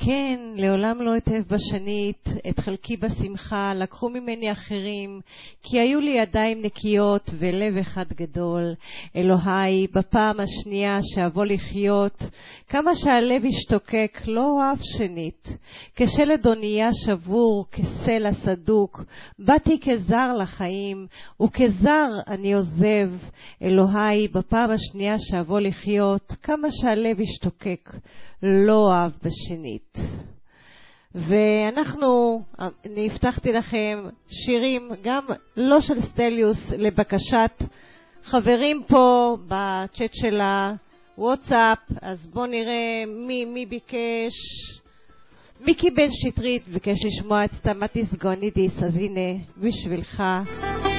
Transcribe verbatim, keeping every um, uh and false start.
כן, לעולם לא אתאב בשנית, את חלקי בשמחה, לקחו ממני אחרים, כי היו לי ידיים נקיות ולב אחד גדול. אלוהי, בפעם השנייה שאבוא לחיות, כמה שהלב ישתוקק, לא אוהב שנית. כשלד אונייה שבור, כסלע סדוק, באתי כזר לחיים, וכזר אני עוזב. אלוהי, בפעם השנייה שאבוא לחיות, כמה שהלב ישתוקק, לא אוהב בשנית. ואנחנו, אני הבטחתי לכם שירים גם לא של סטליוס, לבקשת חברים פה בצ'אט של הוואטסאפ. אז בואו נראה מי, מי ביקש. מיקי בן שטרית ביקש לשמוע את סטמטיס גונידיס, אז הנה בשבילך.